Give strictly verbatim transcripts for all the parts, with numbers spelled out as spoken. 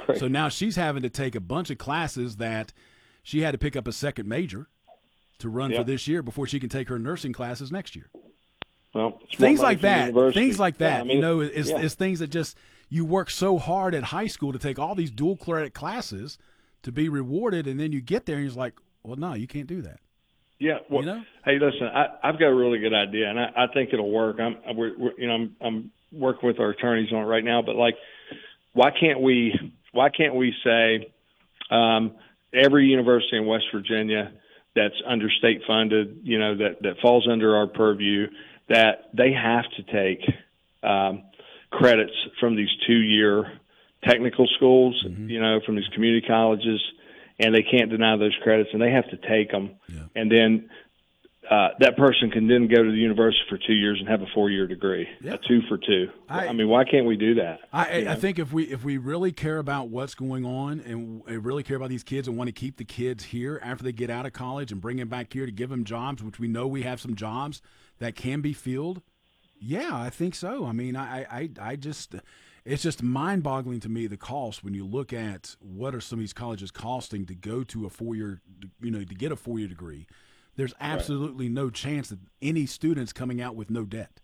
So now she's having to take a bunch of classes that she had to pick up a second major to run yep. for this year before she can take her nursing classes next year. Well, things like that, things like that, yeah, I mean, you know, is, yeah. is things that just you work so hard at high school to take all these dual credit classes to be rewarded, and then you get there and you're like, well, no, you can't do that. Yeah. Well, you know? Hey, listen, I, I've got a really good idea, and I, I think it'll work. I'm, we're, we're, you know, I'm, I'm working with our attorneys on it right now, but like, why can't we, why can't we say um, every university in West Virginia that's under state funded, you know, that, that falls under our purview, that they have to take um, credits from these two-year technical schools, mm-hmm. you know, from these community colleges, and they can't deny those credits, and they have to take them. Yeah. And then uh, that person can then go to the university for two years and have a four-year degree, yeah. a two for two. I, I mean, why can't we do that? I, I think if we if we really care about what's going on and really care about these kids and want to keep the kids here after they get out of college and bring them back here to give them jobs, which we know we have some jobs that can be filled, yeah, I think so. I mean, I, I, I just – it's just mind-boggling to me, the cost, when you look at what are some of these colleges costing to go to a four-year – you know, to get a four-year degree. There's absolutely right. no chance that any student's coming out with no debt.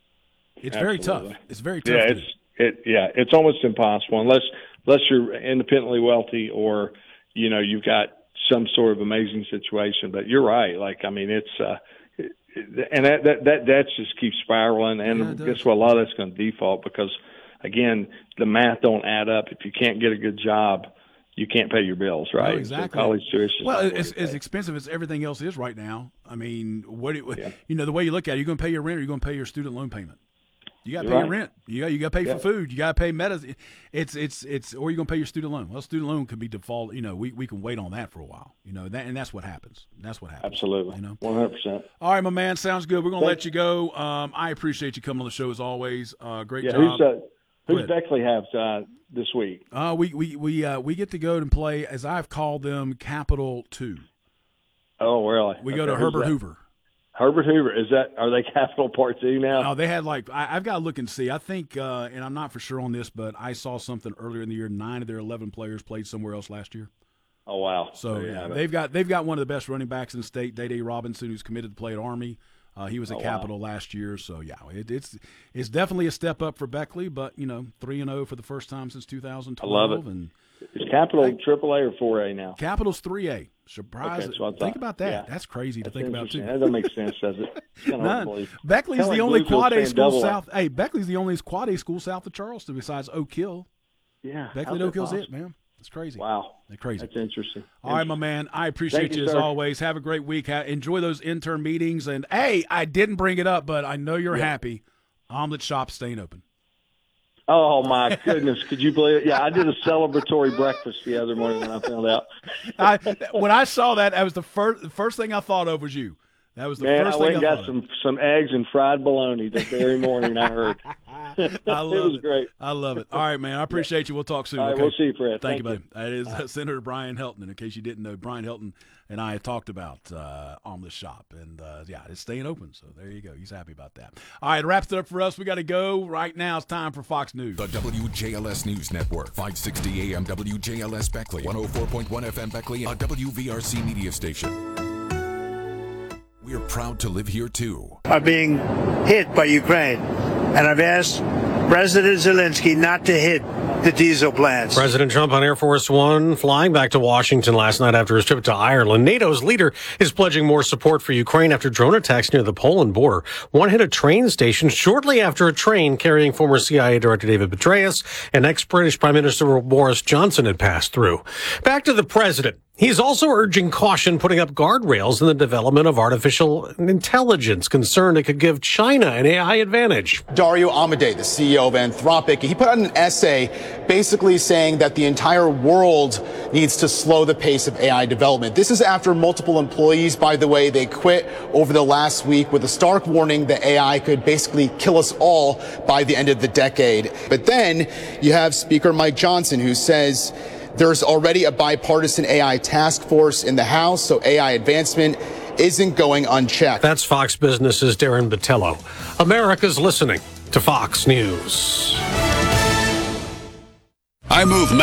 It's absolutely. very tough. It's very tough. Yeah, to it's, it, yeah, it's almost impossible unless unless you're independently wealthy or, you know, you've got some sort of amazing situation. But you're right. Like, I mean, it's uh, – and that, that, that, that just keeps spiraling. And yeah, guess what? A lot of that's going to default because, again, the math don't add up. If you can't get a good job, you can't pay your bills, right? No, exactly. So college tuition. Well, it's as expensive as everything else is right now. I mean, what it, yeah. you know, the way you look at it, you're going to pay your rent or you're going to pay your student loan payment. You got to pay right. your rent. You got you got to pay yeah. for food. You got to pay medicine. It's it's it's or you're going to pay your student loan. Well, student loan could be default. You know, we, we can wait on that for a while. You know, that and that's what happens. That's what happens. Absolutely. You know, one hundred percent. All right, my man. Sounds good. We're going to let Thanks. you go. Um, I appreciate you coming on the show as always. Uh, great yeah, job. Who's, uh, who's Beckley have uh, this week? Uh, we we we uh, we get to go and play, as I've called them, Capital Two. Oh, really? We okay, go to Herbert Hoover. Herbert Hoover, is that, are they Capital Part Two now? No, they had like, I, I've got to look and see. I think, uh, and I'm not for sure on this, but I saw something earlier in the year. Nine of their eleven players played somewhere else last year. Oh, wow. So yeah, they've got they've got one of the best running backs in the state, Day Day Robinson, who's committed to play at Army. Uh, he was at oh, Capital wow. last year. So yeah, it, it's it's definitely a step up for Beckley, but you know, three and zero for the first time since two thousand twelve. I love it. And is Capital Triple A or Four A now? Capital's Three A. Surprise! Okay, so think about that. Yeah. That's crazy That's to think about too. That doesn't make sense, does it? None. Beckley's the like only quad A school double south. Hey, Beckley's the only quad A school south of Charleston besides Oak Hill. Yeah, Beckley and Oak Hill's it, man. It's crazy. Wow, that's crazy. That's interesting. All right, my man. I appreciate you, you as sir. always. Have a great week. Enjoy those intern meetings. And hey, I didn't bring it up, but I know you're yeah. happy. Omelet shop staying open. Oh, my goodness. Could you believe it? Yeah, I did a celebratory breakfast the other morning when I found out. I, when I saw that, that was the first, the first thing I thought of was you. That was the Man, first I went thing I and got thought some, some eggs and fried bologna the very morning I heard. I love it. was it. great. I love it. All right, man. I appreciate you. We'll talk soon. All right, okay? we'll see you, Fred. Thank, Thank you, you, buddy. That is uh, Senator Brian Helton. In case you didn't know, Brian Helton and I talked about uh, Omelet Shop. And, uh, yeah, it's staying open. So there you go. He's happy about that. All right, wraps it up for us. We got to go. Right now it's time for Fox News. The W J L S News Network. five sixty A M W J L S Beckley. one oh four point one F M Beckley. A W V R C media station. We are proud to live here, too. Are being hit by Ukraine. And I've asked President Zelensky not to hit the diesel plants. President Trump on Air Force One flying back to Washington last night after his trip to Ireland. NATO's leader is pledging more support for Ukraine after drone attacks near the Poland border. One hit a train station shortly after a train carrying former C I A Director David Petraeus and ex-British Prime Minister Boris Johnson had passed through. Back to the president. He's also urging caution, putting up guardrails in the development of artificial intelligence, concerned it could give China an A I advantage. Dario Amodei, the C E O of Anthropic, he put out an essay basically saying that the entire world needs to slow the pace of A I development. This is after multiple employees, by the way, they quit over the last week with a stark warning that A I could basically kill us all by the end of the decade. But then you have Speaker Mike Johnson, who says there's already a bipartisan A I task force in the House, so A I advancement isn't going unchecked. That's Fox Business's Darren Botello. America's listening to Fox News. I move